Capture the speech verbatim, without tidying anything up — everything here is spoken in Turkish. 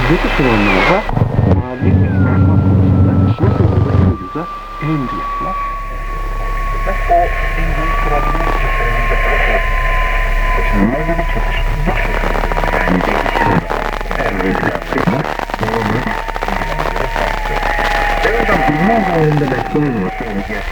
buradaki sorunlarda maliyet ve finansman konusunda nasıl ulaşıyoruz'a en büyükler? O en büyük problemi çözümünde kadar o. Kaçınılmaz bir çatışma. Yani bir şey var. En büyük